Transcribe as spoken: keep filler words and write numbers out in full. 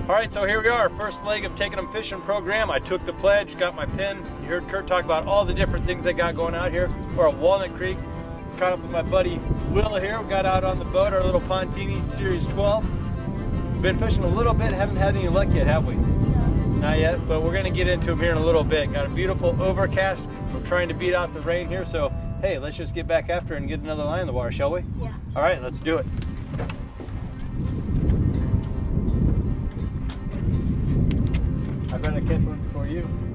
All right, so here we are, first leg of Taking 'em Fishing program. I took the pledge, got my pin. You heard Kurt talk about all the different things I got going out here. We're at Walnut Creek. Caught up with my buddy Will here. We got out on the boat, our little Pontini Series twelve. We've been fishing a little bit, haven't had any luck yet, have we? No. Not yet, but we're gonna get into them here in a little bit. Got a beautiful overcast. We're trying to beat out the rain here, so hey, let's just get back after it and get another line in the water, shall we? Yeah. All right, let's do it. I better catch one before you.